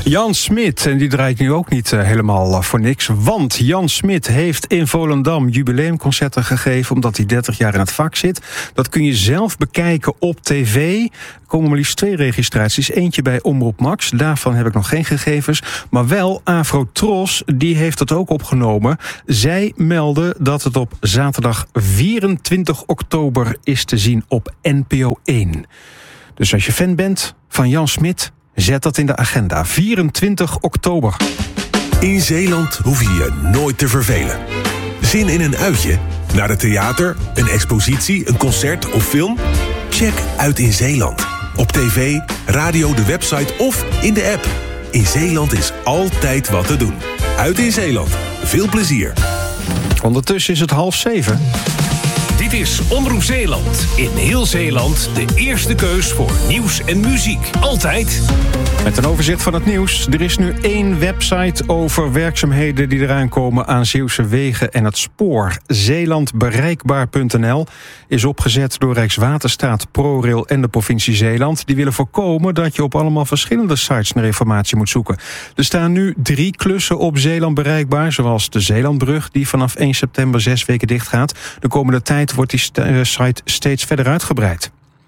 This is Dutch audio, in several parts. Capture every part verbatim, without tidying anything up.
Jan Smit, en die draait nu ook niet uh, helemaal uh, voor niks. Want Jan Smit heeft in Volendam jubileumconcerten gegeven, omdat hij dertig jaar in het vak zit. Dat kun je zelf bekijken op tv. Er komen maar liefst twee registraties. Eentje bij Omroep Max, daarvan heb ik nog geen gegevens. Maar wel Afrotros, die heeft het ook opgenomen. Zij melden dat het op zaterdag vierentwintig oktober is te zien op N P O één. Dus als je fan bent van Jan Smit, zet dat in de agenda. vierentwintig oktober. In Zeeland hoef je je nooit te vervelen. Zin in een uitje? Naar het theater, een expositie, een concert of film? Check Uit in Zeeland. Op tv, radio, de website of in de app. In Zeeland is altijd wat te doen. Uit in Zeeland. Veel plezier. Ondertussen is het half zeven. Dit is Omroep Zeeland. In heel Zeeland de eerste keus voor nieuws en muziek. Altijd. Met een overzicht van het nieuws. Er is nu één website over werkzaamheden die eraan komen aan Zeeuwse wegen en het spoor. Zeelandbereikbaar punt n l is opgezet door Rijkswaterstaat, ProRail en de provincie Zeeland. Die willen voorkomen dat je op allemaal verschillende sites naar informatie moet zoeken. Er staan nu drie klussen op Zeeland bereikbaar, zoals de Zeelandbrug, die vanaf één september zes weken dicht gaat. De komende tijd wordt die site steeds verder uitgebreid.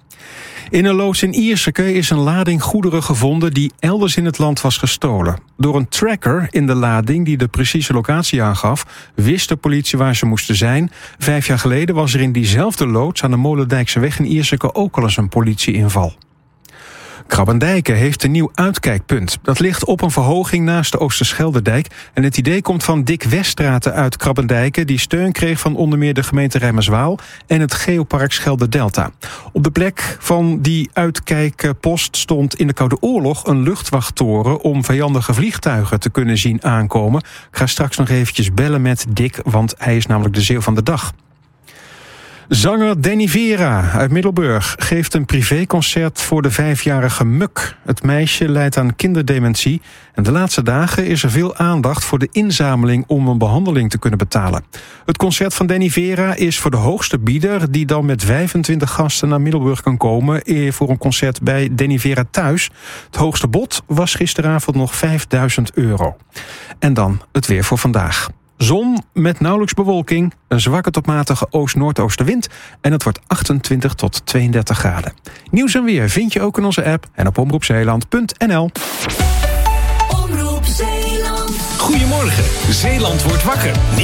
In een loods in Ierseke is een lading goederen gevonden die elders in het land was gestolen. Door een tracker in de lading die de precieze locatie aangaf, wist de politie waar ze moesten zijn. Vijf jaar geleden was er in diezelfde loods aan de Molendijkseweg in Ierseke ook al eens een politieinval. Krabbendijke heeft een nieuw uitkijkpunt. Dat ligt op een verhoging naast de Oosterscheldedijk. En het idee komt van Dick Weststraten uit Krabbendijke, die steun kreeg van onder meer de gemeente Rijmerswaal en het Geopark Schelde Delta. Op de plek van die uitkijkpost stond in de Koude Oorlog een luchtwachttoren om vijandige vliegtuigen te kunnen zien aankomen. Ik ga straks nog eventjes bellen met Dick, want hij is namelijk de Zeeuw van de dag. Zanger Danny Vera uit Middelburg geeft een privéconcert voor de vijfjarige Muk. Het meisje lijdt aan kinderdementie en de laatste dagen is er veel aandacht voor de inzameling om een behandeling te kunnen betalen. Het concert van Danny Vera is voor de hoogste bieder, die dan met vijfentwintig gasten naar Middelburg kan komen voor een concert bij Danny Vera thuis. Het hoogste bod was gisteravond nog vijfduizend euro. En dan het weer voor vandaag. Zon met nauwelijks bewolking, een zwakke tot matige oost-noordoostenwind en het wordt achtentwintig tot tweeëndertig graden. Nieuws en weer vind je ook in onze app en op omroep zeeland punt n l. Omroep Zeeland. Goedemorgen, Zeeland wordt wakker.